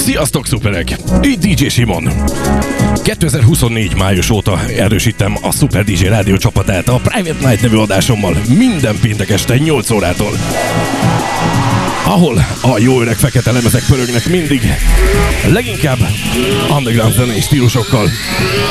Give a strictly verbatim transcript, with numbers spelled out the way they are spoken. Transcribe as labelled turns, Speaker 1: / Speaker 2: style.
Speaker 1: Sziasztok, szuperek! Így dé dzsé Simon. kétezer-huszonnégy május óta erősítem a Super dé dzsé rádió csapatát a Private Night nevű adásommal minden péntek este nyolc órától. Ahol a jó öreg fekete lemezek pörögnek mindig, leginkább underground zenei stílusokkal.